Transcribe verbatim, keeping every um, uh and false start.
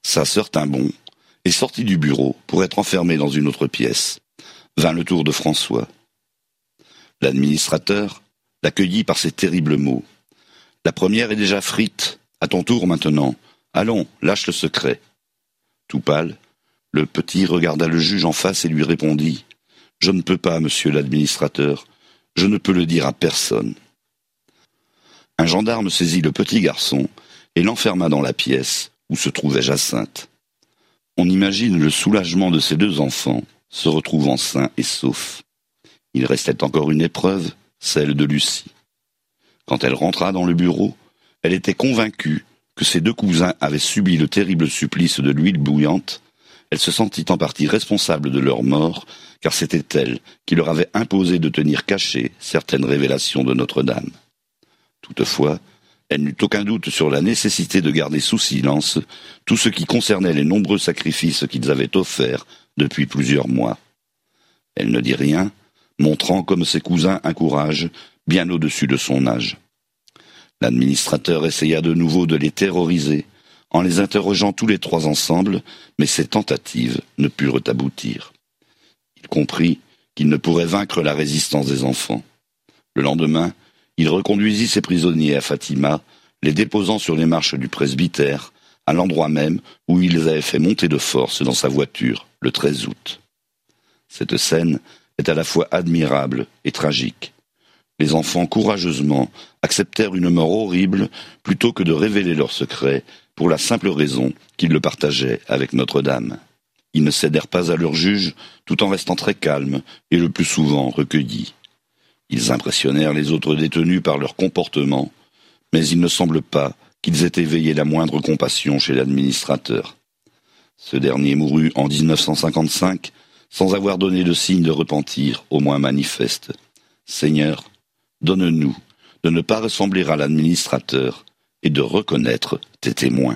Sa sœur tint bon et sortit du bureau pour être enfermée dans une autre pièce. Vint le tour de François. L'administrateur l'accueillit par ces terribles mots. « La première est déjà frite. À ton tour maintenant. Allons, lâche le secret. » Tout pâle, le petit regarda le juge en face et lui répondit « Je ne peux pas, monsieur l'administrateur. Je ne peux le dire à personne. » Un gendarme saisit le petit garçon et l'enferma dans la pièce où se trouvait Jacinthe. On imagine le soulagement de ces deux enfants se retrouvant sains et saufs. Il restait encore une épreuve, celle de Lucie. Quand elle rentra dans le bureau, elle était convaincue que ses deux cousins avaient subi le terrible supplice de l'huile bouillante. Elle se sentit en partie responsable de leur mort, car c'était elle qui leur avait imposé de tenir cachées certaines révélations de Notre-Dame. Toutefois, elle n'eut aucun doute sur la nécessité de garder sous silence tout ce qui concernait les nombreux sacrifices qu'ils avaient offerts depuis plusieurs mois. Elle ne dit rien, montrant comme ses cousins un courage bien au-dessus de son âge. L'administrateur essaya de nouveau de les terroriser, en les interrogeant tous les trois ensemble, mais ces tentatives ne purent aboutir. Il comprit qu'il ne pourrait vaincre la résistance des enfants. Le lendemain, il reconduisit ses prisonniers à Fatima, les déposant sur les marches du presbytère, à l'endroit même où il les avait fait monter de force dans sa voiture, le treize août. Cette scène est à la fois admirable et tragique. Les enfants, courageusement, acceptèrent une mort horrible plutôt que de révéler leur secret, pour la simple raison qu'ils le partageaient avec Notre-Dame. Ils ne cédèrent pas à leur juge, tout en restant très calmes et le plus souvent recueillis. Ils impressionnèrent les autres détenus par leur comportement, mais il ne semble pas qu'ils aient éveillé la moindre compassion chez l'administrateur. Ce dernier mourut en dix-neuf cent cinquante-cinq, sans avoir donné de signe de repentir, au moins manifeste. Seigneur, donne-nous de ne pas ressembler à l'administrateur et de reconnaître tes témoins.